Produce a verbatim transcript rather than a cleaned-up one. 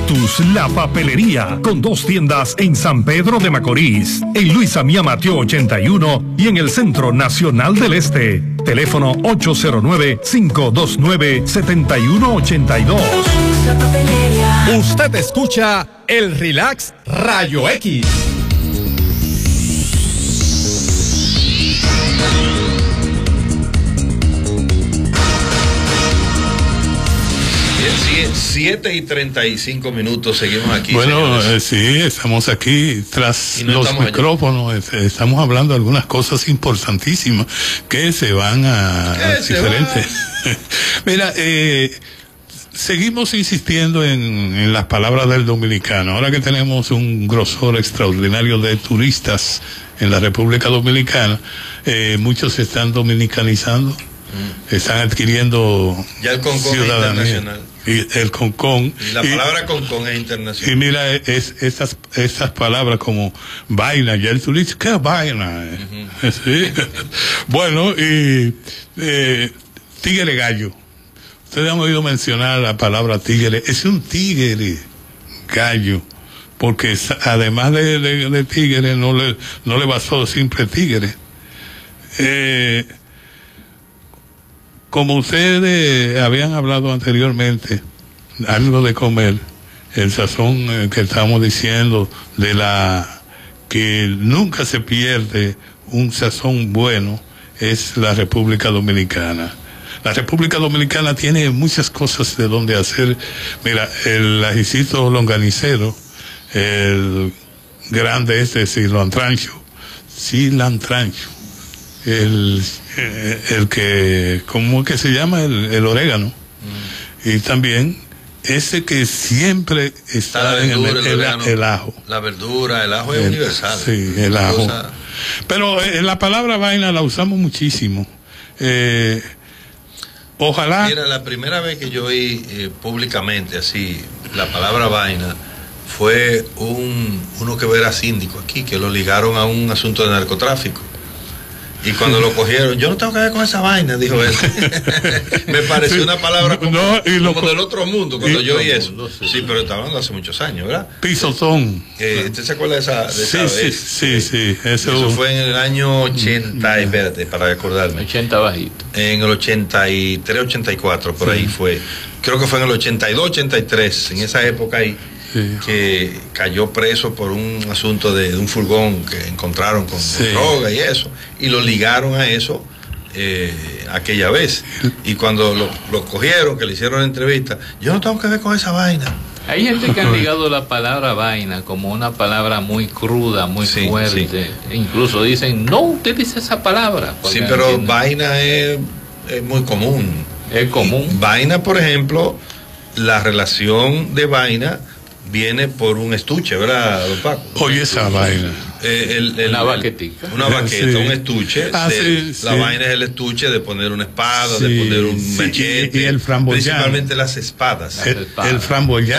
Cactus, la papelería, con dos tiendas en San Pedro de Macorís, en Luisa Mía Mateo ochenta y uno y en el Centro Nacional del Este. Teléfono ocho cero nueve, cinco dos nueve, siete uno ocho dos. Usted escucha el Relax Rayo X. siete y treinta y cinco minutos, seguimos aquí. Bueno, eh, sí, estamos aquí tras no los micrófonos, allá. Estamos hablando de algunas cosas importantísimas que se van a, a diferentes. Mira, eh, seguimos insistiendo en, en las palabras del dominicano. Ahora que tenemos un grosor extraordinario de turistas en la República Dominicana, eh, muchos se están dominicanizando, mm. están adquiriendo ya el concón internacional. Y el concón. Y la palabra y, concón es internacional. Y mira, es, estas, estas palabras como vaina, ya el turista, ¿qué vaina? Uh-huh. ¿Sí? Bueno, y eh, tigre gallo. Ustedes han oído mencionar la palabra tigre. Es un tigre gallo, porque además de, de, de tigre, no le, no le bastó simple tigre. Eh, Como ustedes habían hablado anteriormente, algo de comer, el sazón eh, que estamos diciendo, de la que nunca se pierde un sazón bueno, es la República Dominicana. La República Dominicana tiene muchas cosas de donde hacer. Mira, el ajicito longanicero, el grande este cilantrancho, cilantrancho, el el que, ¿cómo es que se llama? El, el orégano. Mm. Y también ese que siempre está, está en verdura, el, el, el, el ajo. La verdura, el ajo es el, universal. Sí, el ajo. Cosa... Pero eh, la palabra vaina la usamos muchísimo. Eh, ojalá... Mira, la primera vez que yo oí eh, públicamente así la palabra vaina fue un uno que era síndico aquí, que lo ligaron a un asunto de narcotráfico. Y cuando lo cogieron, yo no tengo que ver con esa vaina, dijo él. Me pareció una palabra como, no, y lo, como del otro mundo cuando yo oí eso. Mundo, sí, sí, pero estaba hablando hace muchos años, ¿verdad? Pisotón. Eh, ¿Usted se acuerda de esa, de sí, esa sí, vez? Sí, sí, eso, eso fue en el año ochenta, espérate, para recordarme. ochenta bajito. En el ochenta y tres, ochenta y cuatro, por sí. ahí fue. Creo que fue en el ochenta y dos, ochenta y tres, en esa época ahí. Sí. Que cayó preso por un asunto de, de un furgón que encontraron con, sí. con droga y eso, y lo ligaron a eso eh, aquella vez. Y cuando lo, lo cogieron, que le hicieron la entrevista, yo no tengo que ver con esa vaina. Hay gente que ha ligado la palabra vaina como una palabra muy cruda, muy sí, fuerte. Sí. Incluso dicen, no, usted dice esa palabra. Sí, pero entienden. Vaina es, es muy común. Es común. Y vaina, por ejemplo, la relación de vaina viene por un estuche, ¿verdad, don Paco? Oye, esa vaina. Eh, el, el, una baquetica. Una baqueta, sí. un estuche. Ah, de, sí, la sí. vaina es el estuche de poner una espada, sí, de poner un sí, machete. Y, y el framboyán. Principalmente las espadas. El, el framboyán.